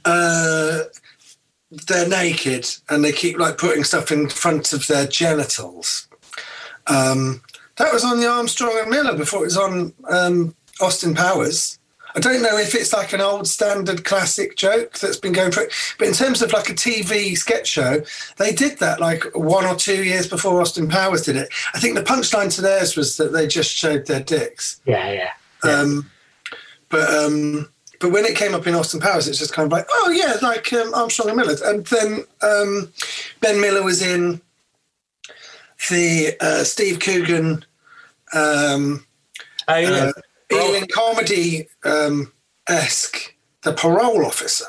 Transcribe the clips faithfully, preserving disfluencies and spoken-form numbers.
uh, they're naked and they keep like putting stuff in front of their genitals. Um, that was on the Armstrong and Miller before it was on um, Austin Powers. I don't know if it's like an old standard classic joke that's been going for it, but in terms of like a T V sketch show, they did that like one or two years before Austin Powers did it. I think the punchline to theirs was that they just showed their dicks. Yeah, yeah. yeah. Um, but um, but when it came up in Austin Powers, it's just kind of like, oh yeah, like um, Armstrong and Miller. And then um, Ben Miller was in the uh, Steve Coogan. Um, oh yeah. Uh, Ealing comedy um, esque, The Parole Officer.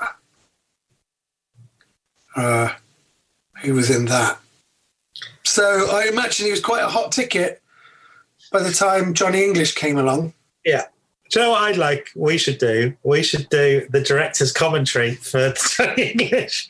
Uh, he was in that. So I imagine he was quite a hot ticket by the time Johnny English came along. Yeah. Do you know what I'd like? We should do. We should do the director's commentary for Johnny English.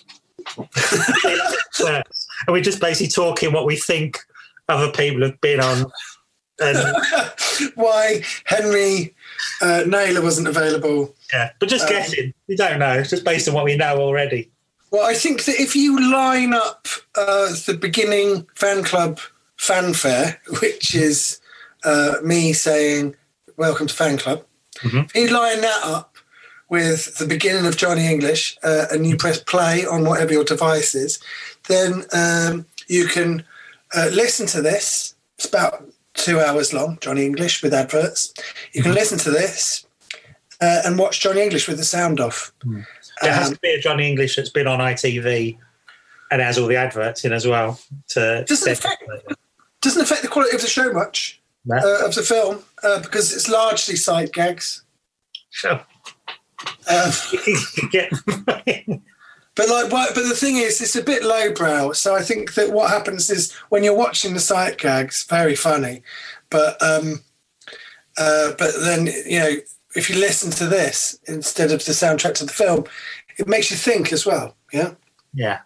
And we're just basically talking what we think other people have been on. And why Henry uh, Naylor wasn't available. Yeah, but just um, guessing. We don't know. It's just based on what we know already. Well, I think that if you line up uh, the beginning fan club fanfare, which is uh, me saying, welcome to fan club, mm-hmm. if you line that up with the beginning of Johnny English uh, and you press play on whatever your device is, then um, you can uh, listen to this. It's about two hours long, Johnny English with adverts. You can listen to this uh, and watch Johnny English with the sound off. Mm. There um, has to be a Johnny English that's been on I T V and has all the adverts in as well. To doesn't affect, doesn't affect the quality of the show much, no. uh, of the film, uh, because it's largely sight gags. Sure. Um, But like, but the thing is, it's a bit lowbrow. So I think that what happens is when you're watching the sight gags, very funny. But um, uh, but then you know, if you listen to this instead of the soundtrack to the film, it makes you think as well. Yeah. Yeah.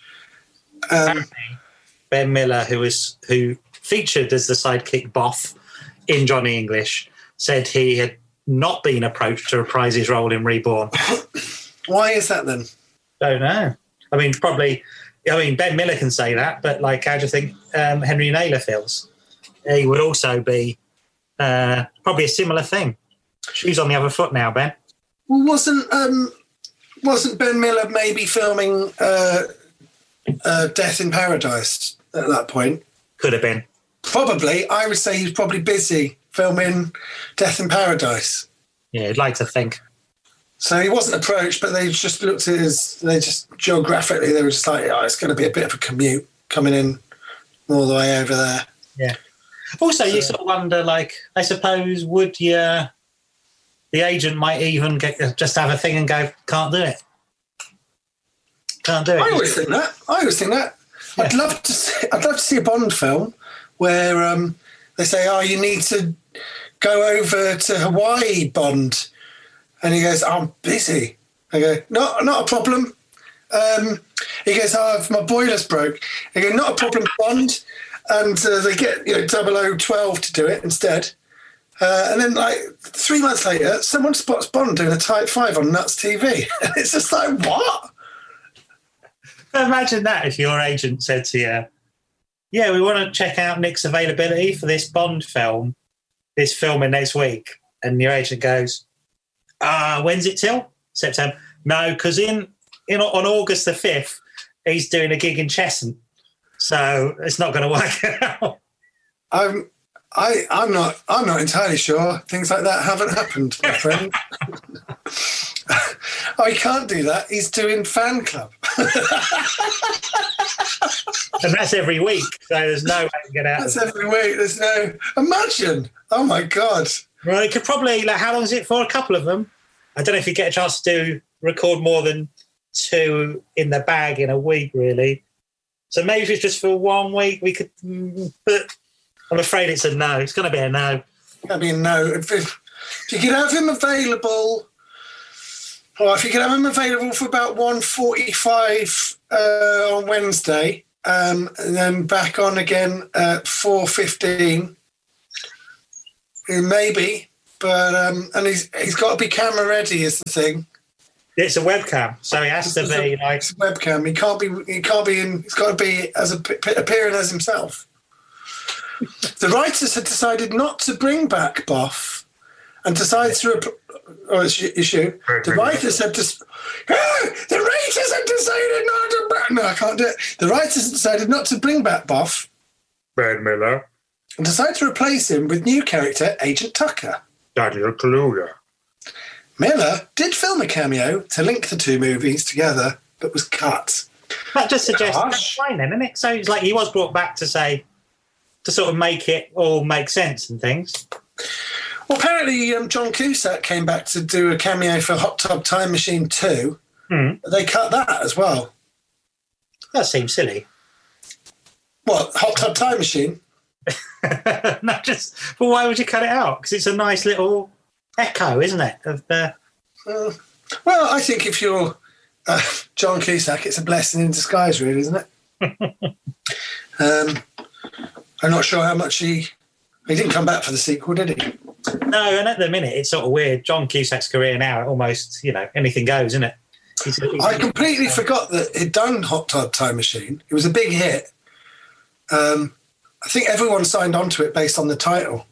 Um, Ben Miller, who was who featured as the sidekick Boff in Johnny English, said he had not been approached to reprise his role in Reborn. Why is that then? Don't know. I mean, probably. I mean, Ben Miller can say that, but like, how do you think um, Henry Naylor feels? He would also be uh, probably a similar thing. Shoes on the other foot now, Ben. Well, wasn't um, wasn't Ben Miller maybe filming uh, uh, Death in Paradise at that point? Could have been. Probably. I would say he was probably busy filming Death in Paradise. Yeah, I'd like to think. So he wasn't approached, but they just looked at his, they just geographically, they were just like, oh, it's going to be a bit of a commute coming in all the way over there. Yeah. Also, so, you sort of wonder, like, I suppose, would you, the agent might even get, just have a thing and go, can't do it. Can't do it. I always think that. I always think that. Yeah. I'd love to see, I'd love to see a Bond film where um, they say, oh, you need to go over to Hawaii, Bond. And he goes, I'm busy. I go, no, not a problem. Um, he goes, oh, my boiler's broke. I go, not a problem, Bond. And uh, they get, you know, double oh twelve to do it instead. Uh, and then, like, three months later, someone spots Bond doing a Type five on Nuts T V. And it's just like, what? Imagine that if your agent said to you, yeah, we want to check out Nick's availability for this Bond film, this filming next week. And your agent goes, Uh, when's it till? September. No, because in, in on August the fifth, he's doing a gig in Cheshunt, so it's not going to work out. I'm, I, I'm not, I'm not entirely sure. Things like that haven't happened, my friend. Oh, he can't do that. He's doing fan club, and that's every week. So there's no way to get out. That's every week. There's no. Imagine. Oh my God. Well, it could probably, like, how long is it for? A couple of them. I don't know if you get a chance to do, record more than two in the bag in a week, really. So maybe if it's just for one week, we could, but I'm afraid it's a no. It's going to be a no. It's going to be a no. If, if, if you could have him available, or if you could have him available for about one forty-five uh, on Wednesday, um, and then back on again at four fifteen, maybe, but um, and he's he's got to be camera ready is the thing. It's a webcam, so he has to It's be a, like it's a webcam. He can't be. He can't be in. He's got to be as a, appearing as himself. The writers had decided not to bring back Boff, and decided to. Rep- oh, issue. The writers had to. Oh, the writers had decided not to. Bring, no, I can't do it. The writers had decided not to bring back Boff. Ben Miller. And decided to replace him with new character Agent Tucker. Daniel Kaluuya. Miller did film a cameo to link the two movies together, but was cut. That just suggests that's fine then, isn't it? So it's like he was brought back to say, to sort of make it all make sense and things. Well, apparently um, John Cusack came back to do a cameo for Hot Tub Time Machine two. Hmm. But they cut that as well. That seems silly. What, Hot Tub Time Machine? No, just, but why would you cut it out? Because it's a nice little echo, isn't it? Of the. Uh, well, I think if you're uh, John Cusack, it's a blessing in disguise, really, isn't it? um, I'm not sure how much he. He didn't come back for the sequel, did he? No, and at the minute, it's sort of weird. John Cusack's career now, almost, you know, anything goes, isn't it? He's, he's, I completely uh, forgot that he'd done Hot Tub Time Machine. It was a big hit. Um, I think everyone signed on to it based on the title.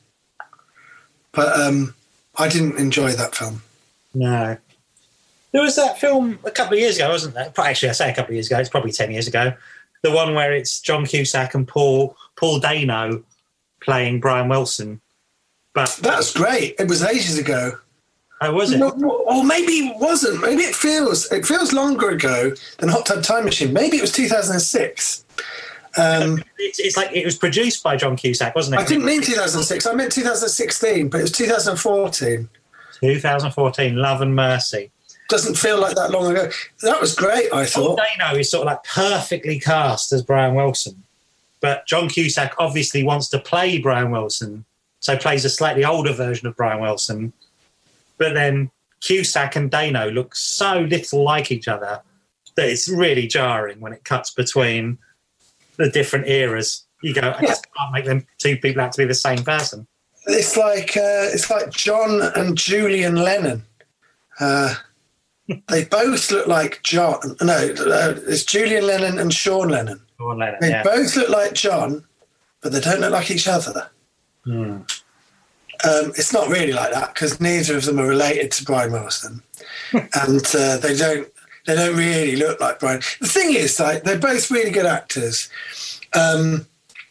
But um, I didn't enjoy that film. No. There was that film a couple of years ago, wasn't there? Actually, I say a couple of years ago. It's probably ten years ago. The one where it's John Cusack and Paul Paul Dano playing Brian Wilson. But that's great. It was ages ago. Oh, was it? No, or maybe it wasn't. Maybe it feels it feels longer ago than Hot Tub Time Machine. Maybe it was two thousand six. Um, it's, it's like it was produced by John Cusack, wasn't it? I didn't mean two thousand six. I meant two thousand sixteen, but it was two thousand fourteen. twenty fourteen, Love and Mercy. Doesn't feel like that long ago. That was great, I thought. Paul Dano is sort of like perfectly cast as Brian Wilson. But John Cusack obviously wants to play Brian Wilson, so plays a slightly older version of Brian Wilson. But then Cusack and Dano look so little like each other that it's really jarring when it cuts between the different eras. You go, I yeah. just can't make them two people out to be the same person. It's like uh, it's like John and Julian Lennon. Uh, they both look like John. No, uh, it's Julian Lennon and Sean Lennon. Sean Lennon, they yeah. both look like John, but they don't look like each other. Hmm. Um, it's not really like that because neither of them are related to Brian Wilson, and uh, they don't they don't really look like Brian. The thing is, like, they're both really good actors, um,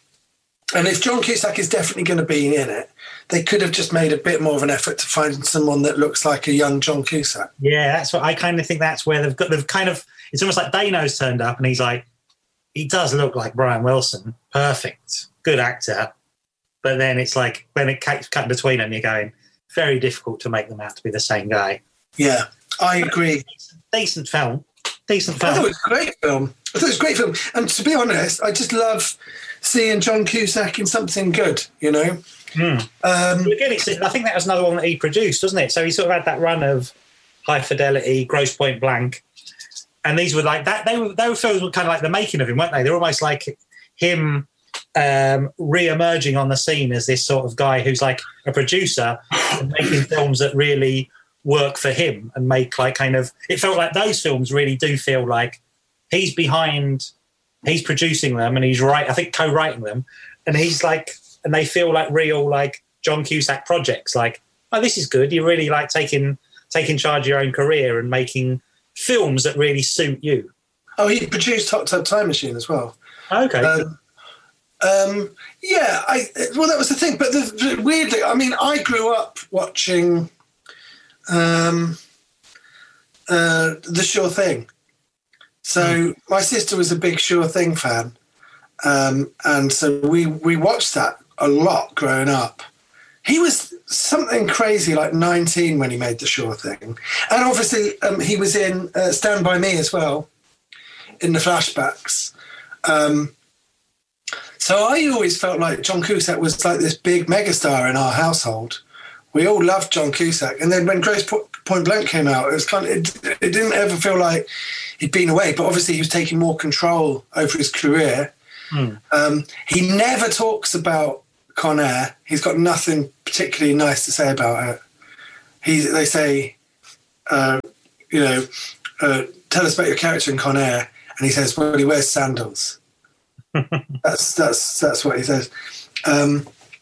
and if John Cusack is definitely going to be in it, they could have just made a bit more of an effort to find someone that looks like a young John Cusack. Yeah, that's what I kind of think. That's where they've got. They've kind of. It's almost like Dano's turned up, and he's like, he does look like Brian Wilson. Perfect, good actor. But then it's like when it cuts cut between them, you're going, very difficult to make them out to be the same guy. Yeah, I agree. Decent film. Decent film. I thought it was a great film. I thought it was a great film. And to be honest, I just love seeing John Cusack in something good, you know? Mm. Um, Again, it's, I think that was another one that he produced, wasn't it? So he sort of had that run of High Fidelity, Grosse Pointe Blank. And these were like that. They were, they were films were kind of like the making of him, weren't they? They were almost like him um, re-emerging on the scene as this sort of guy who's like a producer and making films that really work for him and make like kind of, it felt like those films really do feel like he's behind, he's producing them and he's right, I think co-writing them. And he's like, and they feel like real like John Cusack projects. Like, oh, this is good. You're really like taking, taking charge of your own career and making films that really suit you. Oh, he produced Hot Tub Time Machine as well. Okay. Um, um, yeah, I well, that was the thing. But the, the, weirdly, I mean, I grew up watching um, uh, The Sure Thing. So mm. my sister was a big Sure Thing fan, um, and so we we watched that a lot growing up. He was something crazy like nineteen when he made The Sure Thing, and obviously um, he was in uh, Stand By Me as well in the flashbacks. Um, So I always felt like John Cusack was like this big megastar in our household. We all loved John Cusack. And then when Grosse Pointe Blank came out, it was kind of, it, it didn't ever feel like he'd been away, but obviously he was taking more control over his career. Mm. Um, he never talks about Con Air. He's got nothing particularly nice to say about it. He, they say, uh, you know, uh, tell us about your character in Con Air. And he says, well, he wears sandals. that's that's that's what he says. Um,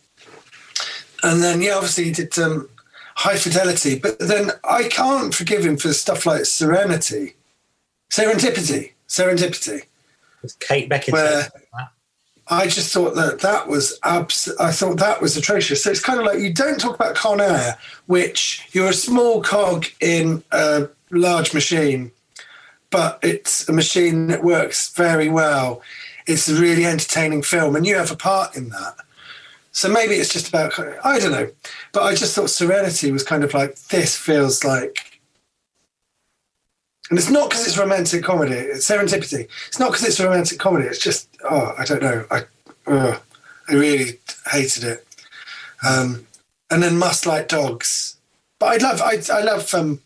and then, yeah, obviously he did um, High Fidelity. But then I can't forgive him for stuff like Serenity. Serendipity. Serendipity. With Kate Beckinsale. Where I just thought that that was abs- I thought that was atrocious. So it's kind of like you don't talk about Con Air, which you're a small cog in a large machine, but it's a machine that works very well. It's a really entertaining film, and you have a part in that. So maybe it's just about, I don't know. But I just thought Serenity was kind of like, this feels like, and it's not because it's romantic comedy, it's Serendipity. It's not because it's romantic comedy, it's just, oh, I don't know. I uh, I really hated it. Um, and then Must Like Dogs. But I love, I, I love, um,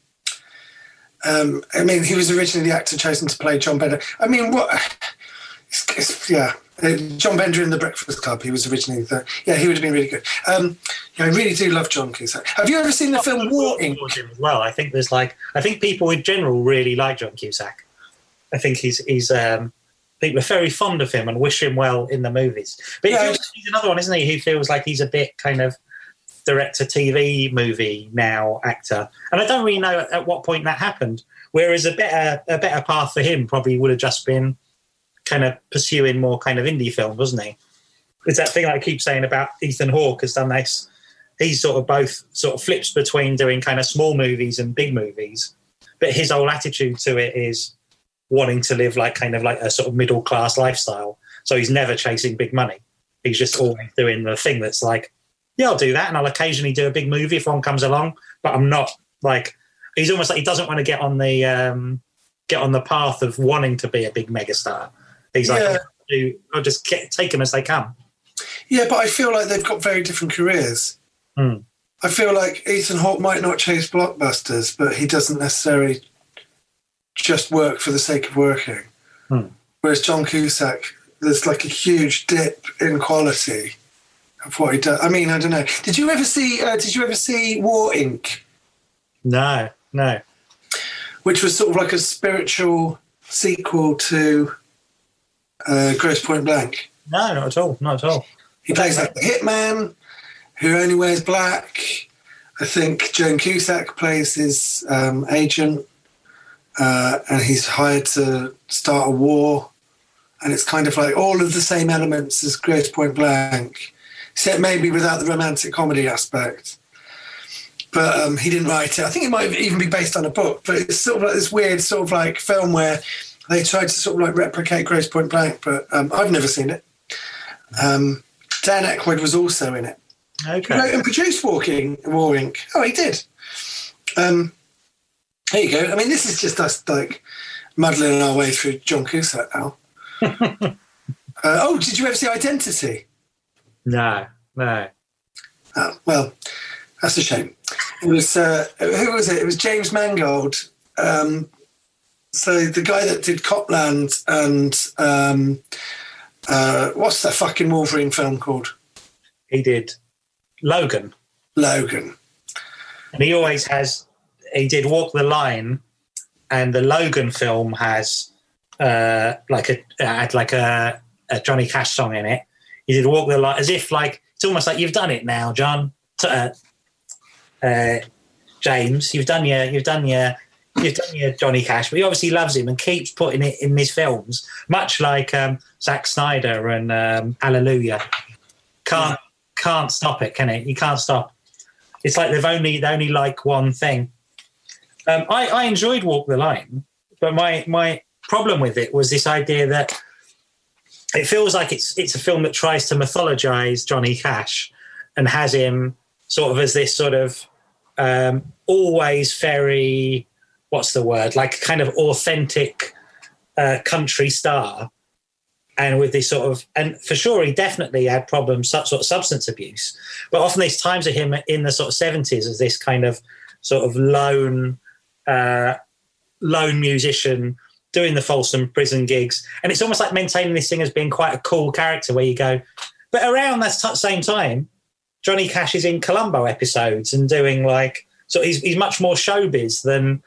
um, I mean, he was originally the actor chosen to play John Bender. I mean, what, it's, it's, yeah. Uh, John Bender in The Breakfast Club. He was originally the, yeah, he would have been really good. Um, yeah, I really do love John Cusack. Have you ever seen the Not film War Inc? As well, I think there's like, I think people in general really like John Cusack. I think he's he's um, people are very fond of him and wish him well in the movies. But Yeah, he feels, he's another one, isn't he? Who feels like he's a bit kind of direct-to-T V movie now actor, and I don't really know at, at what point that happened. Whereas a better a better path for him probably would have just been kind of pursuing more kind of indie films, wasn't he? It's that thing I keep saying about Ethan Hawke has done this. He's sort of both sort of flips between doing kind of small movies and big movies, but his whole attitude to it is wanting to live like kind of like a sort of middle class lifestyle. So he's never chasing big money. He's just always doing the thing that's like, yeah, I'll do that, and I'll occasionally do a big movie if one comes along, but I'm not like, he's almost like he doesn't want to get on the um, get on the path of wanting to be a big megastar. He's like, yeah. I'll just get, take them as they come. Yeah, but I feel like they've got very different careers. Mm. I feel like Ethan Hawke might not chase blockbusters, but he doesn't necessarily just work for the sake of working. Mm. Whereas John Cusack, there's like a huge dip in quality of what he does. I mean, I don't know. Did you ever see? Uh, did you ever see War Incorporated? No, no. Which was sort of like a spiritual sequel to Uh, Grosse Pointe Blank. No, not at all. Not at all. He plays like the hitman who only wears black. I think Joan Cusack plays his um, agent, uh, and he's hired to start a war. And it's kind of like all of the same elements as Grosse Pointe Blank, except maybe without the romantic comedy aspect. But um, he didn't write it. I think it might even be based on a book, but it's sort of like this weird sort of like film where they tried to sort of like replicate Grosse Pointe Blank, but um, I've never seen it. Um, Dan Aykroyd was also in it. Okay. He wrote and produced Walking, War Incorporated. Oh, he did. Um, there you go. I mean, this is just us like muddling our way through John Cusack now. uh, oh, did you ever see Identity? No, no. Oh, well, that's a shame. It was, uh, who was it? It was James Mangold. Um, So the guy that did Copland and um, uh, what's that fucking Wolverine film called? He did Logan. Logan. And he always has, he did Walk the Line, and the Logan film has uh, like a had like a, a Johnny Cash song in it. He did Walk the Line as if like, it's almost like you've done it now, John. Uh, uh, James, you've done your, you've done your, You've done your Johnny Cash, but he obviously loves him and keeps putting it in his films, much like um, Zack Snyder and um, Hallelujah. Can't yeah. can't stop it, can it? You can't stop. It's like they've only they only like one thing. Um, I, I enjoyed Walk the Line, but my my problem with it was this idea that it feels like it's it's a film that tries to mythologize Johnny Cash and has him sort of as this sort of um, always very, what's the word, like kind of authentic uh, country star. And with this sort of, and for sure he definitely had problems, sort of substance abuse. But often there's times of him in the sort of seventies as this kind of sort of lone, uh, lone musician doing the Folsom prison gigs. And it's almost like maintaining this thing as being quite a cool character where you go, but around that t- same time, Johnny Cash is in Columbo episodes and doing like, so he's he's much more showbiz than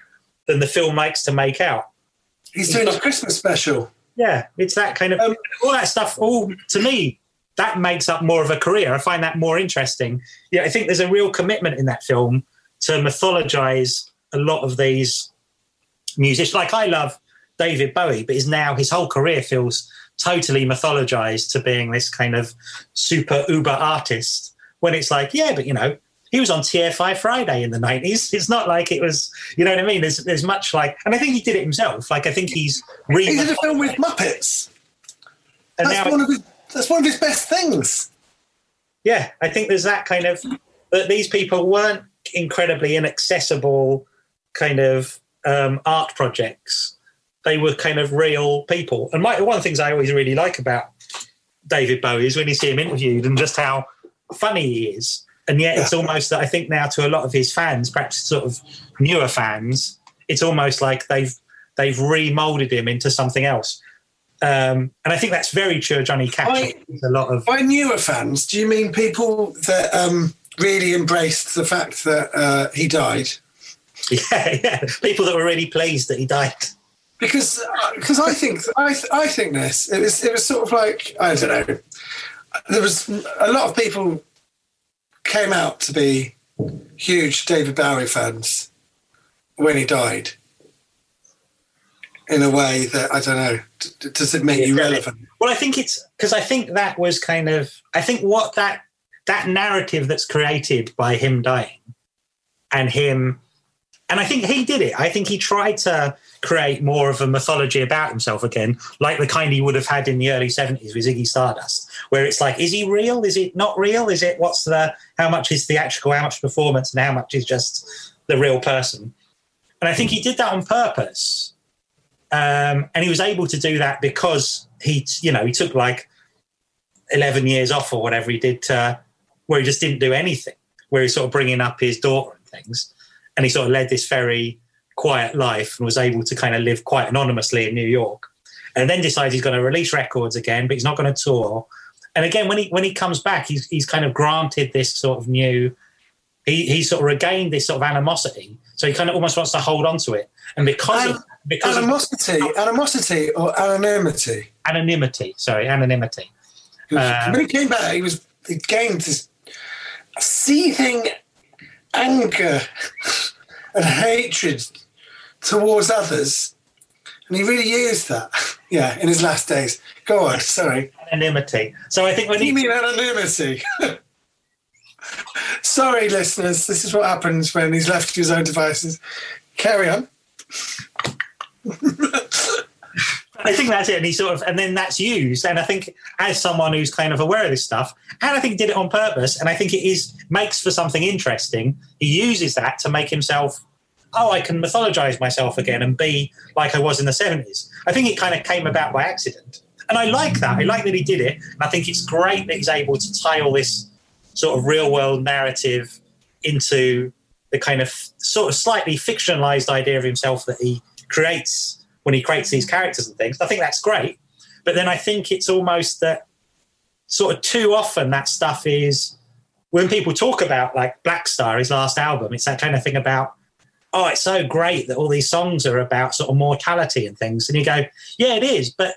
than the film makes to make out. He's doing a Christmas special. Yeah, it's that kind of um, all that stuff. All to me, that makes up more of a career. I find that more interesting. Yeah, I think there's a real commitment in that film to mythologize a lot of these musicians. Like I love David Bowie, but is now his whole career feels totally mythologized to being this kind of super uber artist. When it's like, yeah, but you know, he was on T F I Friday in the nineties. It's not like it was, you know what I mean? There's there's much like, and I think he did it himself. Like, I think he's... Re- he did a film with Muppets. And that's, now one of his, that's one of his best things. Yeah, I think there's that kind of... That these people weren't incredibly inaccessible kind of um, art projects. They were kind of real people. And my, one of the things I always really like about David Bowie is when you see him interviewed and just how funny he is. And yet it's almost that I think now to a lot of his fans, perhaps sort of newer fans, it's almost like they've they've remolded him into something else. Um, and I think that's very true of Johnny Cash. By, a lot of by newer fans, do you mean people that um, really embraced the fact that uh, he died? Yeah, yeah, people that were really pleased that he died. Because because I think I I think this it was it was sort of like, I don't know, there was a lot of people came out to be huge David Bowie fans when he died. In a way that, I don't know, d- does it make yeah, you relevant? Well, I think it's because I think that was kind of I think what that that narrative that's created by him dying and him, and I think he did it. I think he tried to create more of a mythology about himself again, like the kind he would have had in the early seventies with Ziggy Stardust, where it's like, is he real? Is it not real? Is it, what's the, how much is theatrical, how much performance, and how much is just the real person? And I think he did that on purpose. Um, and he was able to do that because he, you know, he took like eleven years off or whatever he did to, where he just didn't do anything, where he's sort of bringing up his daughter and things. And he sort of led this very quiet life and was able to kind of live quite anonymously in New York, and then decides he's going to release records again, but he's not going to tour. And again, when he when he comes back, he's he's kind of granted this sort of new, he he sort of regained this sort of animosity. So he kind of almost wants to hold on to it. And because An- of because animosity, of, animosity or anonymity? Anonymity, sorry, anonymity. Um, when he came back, he was he gained this seething anger and hatred towards others, and he really used that. Yeah, in his last days. Go on, sorry. Anonymity. So I think when what do you he mean anonymity? Sorry, listeners. This is what happens when he's left to his own devices. Carry on. I think that's it, and he sort of, and then that's used. And I think, as someone who's kind of aware of this stuff, and I think did it on purpose, and I think it is makes for something interesting. He uses that to make himself, oh, I can mythologize myself again and be like I was in the seventies. I think it kind of came about by accident, and I like that. I like that he did it, and I think it's great that he's able to tie all this sort of real world narrative into the kind of sort of slightly fictionalized idea of himself that he creates when he creates these characters and things. I think that's great. But then I think it's almost that sort of too often that stuff is, when people talk about like Black Star, his last album, it's that kind of thing about, oh, it's so great that all these songs are about sort of mortality and things. And you go, yeah, it is. But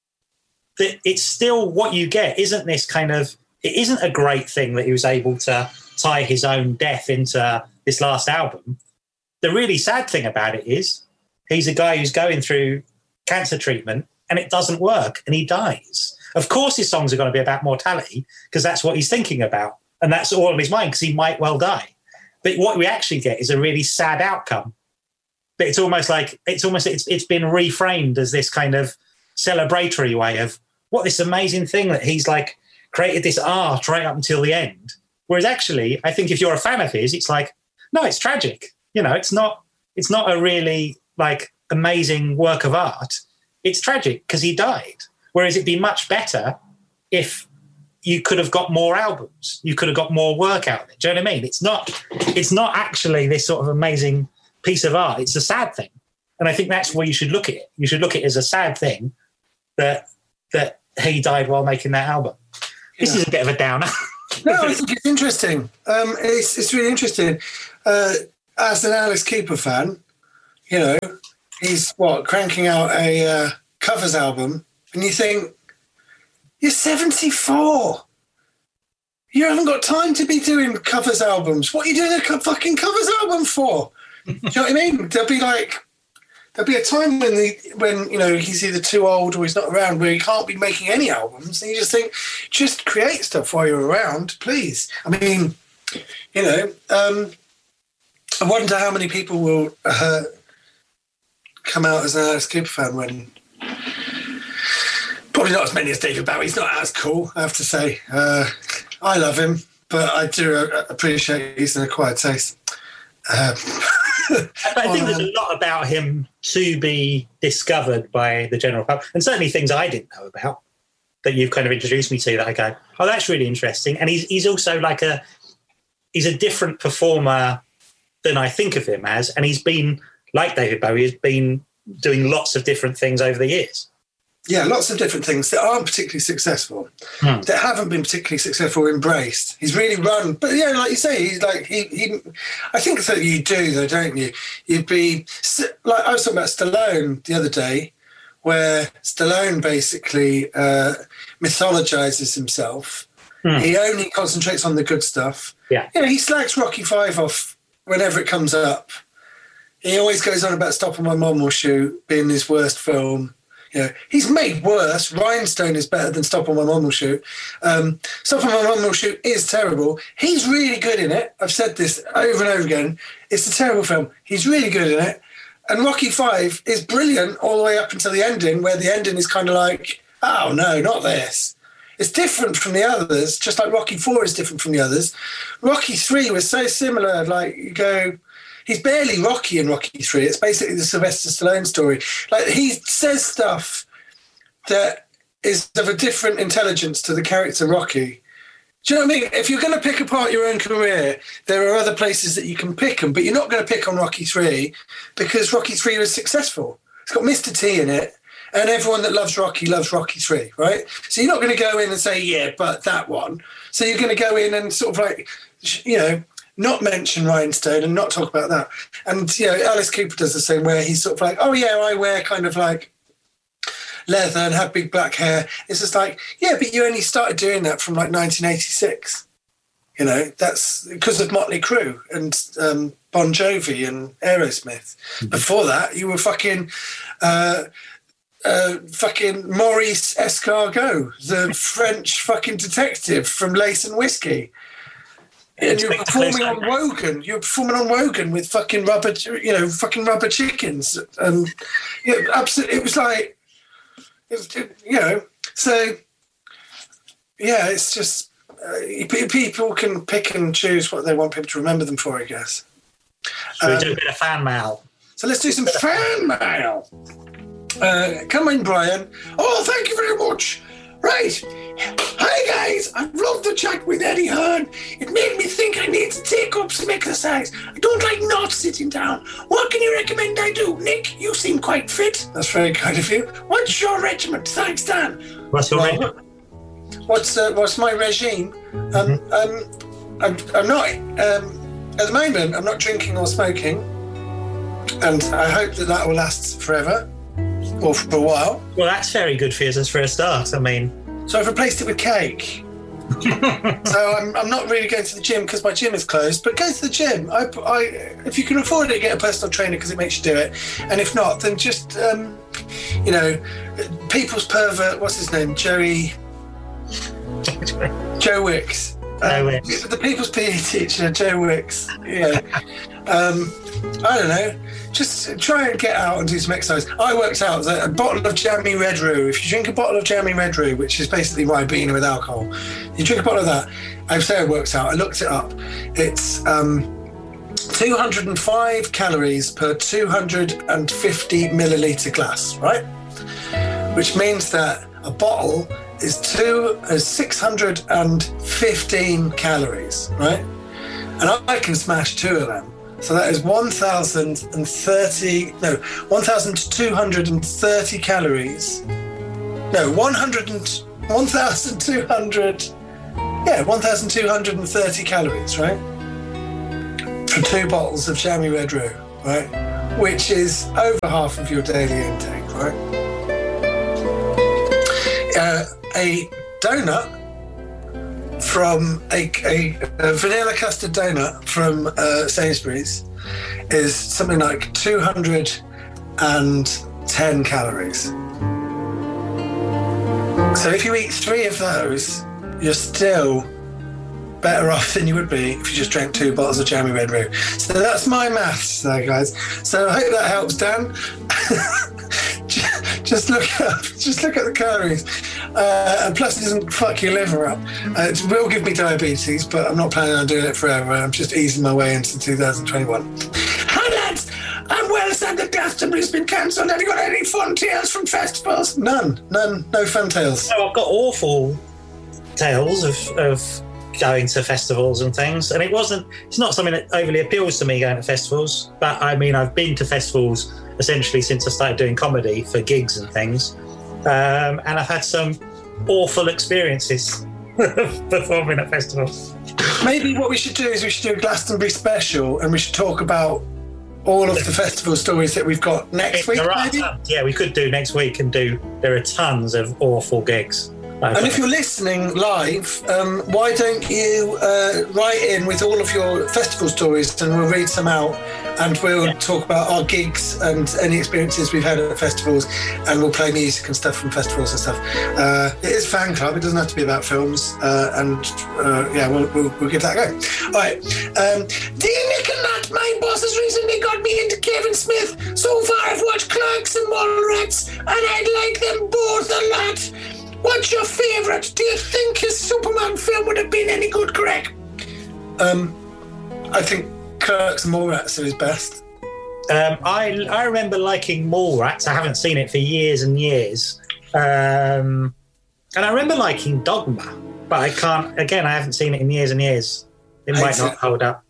the, it's still what you get isn't this kind of, it isn't a great thing that he was able to tie his own death into this last album. The really sad thing about it is, he's a guy who's going through cancer treatment and it doesn't work and he dies. Of course his songs are going to be about mortality because that's what he's thinking about and that's all in his mind because he might well die. But what we actually get is a really sad outcome. But it's almost like, it's almost, it's, it's been reframed as this kind of celebratory way of what this amazing thing that he's like created this art right up until the end. Whereas actually, I think if you're a fan of his, it's like, no, it's tragic. You know, it's not, it's not a really like amazing work of art. It's tragic because he died. Whereas it'd be much better if you could have got more albums. You could have got more work out of it. Do you know what I mean? It's not, it's not actually this sort of amazing piece of art. It's a sad thing. And I think that's where you should look at it. You should look at it as a sad thing that that he died while making that album. Yeah. This is a bit of a downer. No, I think it's interesting. Um, it's, it's really interesting. Uh, as an Alice Cooper fan, you know, he's what cranking out a uh, covers album, and you think you're seventy-four. You haven't got time to be doing covers albums. What are you doing a co- fucking covers album for? Do you know what I mean? There'll be like there'll be a time when the when you know he's either too old or he's not around where he can't be making any albums, and you just think, just create stuff while you're around, please. I mean, you know, um, I wonder how many people will uh, come out as an Alice Cooper fan when. Probably not as many as David Bowie. He's not as cool, I have to say. Uh, I love him, but I do uh, appreciate he's an acquired taste. Um, I think there's a lot about him to be discovered by the general public, and certainly things I didn't know about that you've kind of introduced me to that I go, oh, that's really interesting. And he's he's also like a he's a different performer than I think of him as, and he's been, like David Bowie, has been doing lots of different things over the years. Yeah, lots of different things that aren't particularly successful, hmm. that haven't been particularly successful or embraced. He's really run, but yeah, like you say, he's like he. he I think that you do though, don't you? You'd be like I was talking about Stallone the other day, where Stallone basically uh, mythologizes himself. Hmm. He only concentrates on the good stuff. Yeah, you know, he slags Rocky Five off whenever it comes up. He always goes on about Stop or My Mom Will Shoot being his worst film. You know, he's made worse. Rhinestone is better than Stop or My Mom Will Shoot. Um, Stop or My Mom Will Shoot is terrible. He's really good in it. I've said this over and over again. It's a terrible film. He's really good in it. And Rocky Five is brilliant all the way up until the ending, where the ending is kind of like, oh, no, not this. It's different from the others, just like Rocky Four is different from the others. Rocky Three was so similar. Like, you go... He's barely Rocky in Rocky Three. It's basically the Sylvester Stallone story. Like, he says stuff that is of a different intelligence to the character Rocky. Do you know what I mean? If you're going to pick apart your own career, there are other places that you can pick them, but you're not going to pick on Rocky Three because Rocky Three was successful. It's got Mister T in it, and everyone that loves Rocky loves Rocky Three, right? So you're not going to go in and say, yeah, but that one. So you're going to go in and sort of like, you know, not mention Rhinestone and not talk about that. And, you know, Alice Cooper does the same, where he's sort of like, oh, yeah, I wear kind of like leather and have big black hair. It's just like, yeah, but you only started doing that from like nineteen eighty-six. You know, that's because of Motley Crue and um, Bon Jovi and Aerosmith. Mm-hmm. Before that, you were fucking... Uh, Uh, fucking Maurice Escargot, the French fucking detective from Lace and Whiskey. And you're performing on Wogan. You're performing on Wogan with fucking rubber, you know, fucking rubber chickens. And yeah, absolutely, it was like, it was, it, you know, so yeah, it's just uh, people can pick and choose what they want people to remember them for, I guess. Should um, we do a bit of fan mail? So let's do some fan mail. Uh, come in, Brian. Oh, thank you very much. Right. Hi, guys. I've loved the chat with Eddie Hearn. It made me think I need to take up some exercise. I don't like not sitting down. What can you recommend I do? Nick, you seem quite fit. That's very kind of you. What's your regiment? Thanks, Dan. What's your well, regiment? What's, uh, what's my regime? Um, mm-hmm. um, I'm, I'm not... Um, at the moment, I'm not drinking or smoking. And I hope that that will last forever. Or for a while. Well, that's very good for you as for a start. I mean, so I've replaced it with cake. So I'm, I'm not really going to the gym because my gym is closed. But go to the gym. I, I, if you can afford it, get a personal trainer because it makes you do it. And if not, then just um, you know, people's pervert. What's his name? Joey. Joe Wicks. Um, Wicks. The people's P E teacher, Joe Wicks. Yeah. um, I don't know. Just try and get out and do some exercise. I worked out that a bottle of Jammy Red Roux, if you drink a bottle of Jammy Red Roux, which is basically Ribena with alcohol, you drink a bottle of that, I say it works out. I looked it up. It's um, two hundred five calories per two hundred fifty milliliter glass, right? Which means that a bottle is two is six hundred fifteen calories, right? And I can smash two of them. So that is one thousand thirty, no, one thousand two hundred thirty calories. No, one hundred, one thousand two hundred, yeah, one thousand two hundred thirty calories, right? For two bottles of Jammy Red Roux, right? which is over half of your daily intake, right? Uh, a donut from a, a, a vanilla custard donut from uh, Sainsbury's is something like two hundred ten calories. So if you eat three of those, you're still better off than you would be if you just drank two bottles of jammy red roux. So that's my maths there, guys. So I hope that helps, Dan. Just look up, just look at the calories. Uh, and plus, it doesn't fuck your liver up. Uh, it will give me diabetes, but I'm not planning on doing it forever. I'm just easing my way into two thousand twenty-one. Hi, lads. I'm well sad that Glastonbury's been cancelled. Have you got any fun tales from festivals? None. None. No fun tales. No, I've got awful tales of, of going to festivals and things. And it wasn't, it's not something that overly appeals to me going to festivals. But I mean, I've been to festivals essentially since I started doing comedy for gigs and things. Um, and I've had some awful experiences performing at festivals. Maybe what we should do is we should do a Glastonbury special and we should talk about all of the festival stories that we've got next week, maybe? Tons. Yeah, we could do next week and do, there are tons of awful gigs. And if you're listening live, um, why don't you uh, write in with all of your festival stories and we'll read some out and we'll yeah. talk about our gigs and any experiences we've had at festivals and we'll play music and stuff from festivals and stuff. Uh, it is fan club, it doesn't have to be about films uh, and uh, yeah, we'll, we'll, we'll give that a go. All right. Um, Dear Nick and Nat, my boss has recently got me into Kevin Smith. So far I've watched Clerks and Mallrats and I'd like them both a lot. What's your favourite? Do you think his Superman film would have been any good, Greg? Um, I think Clerks and Mallrats are his best. Um, I I remember liking Mallrats. I haven't seen it for years and years. Um, and I remember liking Dogma, but I can't, again, I haven't seen it in years and years. It might not hold up.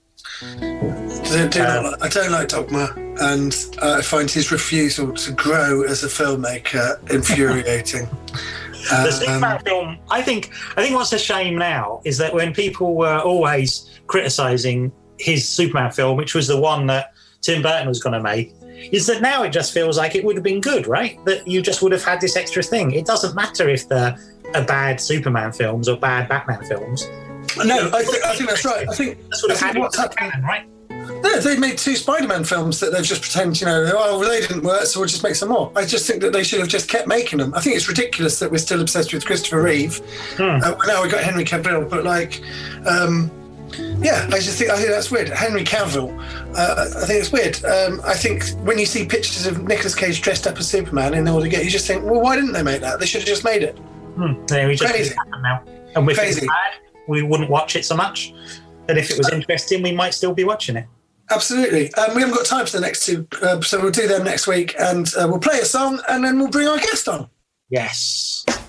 Do, do um, not, I don't like Dogma, and uh, I find his refusal to grow as a filmmaker infuriating. The um, Superman film, I think, I think what's a shame now is that when people were always criticising his Superman film, which was the one that Tim Burton was going to make, is that now it just feels like it would have been good, right? That you just would have had this extra thing. It doesn't matter if they're are bad Superman films or bad Batman films. No, I think I think that's right. I think that's what I think what's happening, canon, right? No, they made two Spider-Man films that they've just pretend, you know, oh, well, they didn't work, so we'll just make some more. I just think that they should have just kept making them. I think it's ridiculous that we're still obsessed with Christopher Reeve. Hmm. Uh, now we've got Henry Cavill, but like, um, yeah, I just think I think that's weird. Henry Cavill, uh, I think it's weird. Um, I think when you see pictures of Nicolas Cage dressed up as Superman in order to get, you just think, well, why didn't they make that? They should have just made it. Hmm. Then we just Crazy. Now, and if Crazy. it was bad, we wouldn't watch it so much. And if it was interesting, we might still be watching it. Absolutely. Um, we haven't got time for the next two, uh, so we'll do them next week, and uh, we'll play a song, and then we'll bring our guest on. Yes.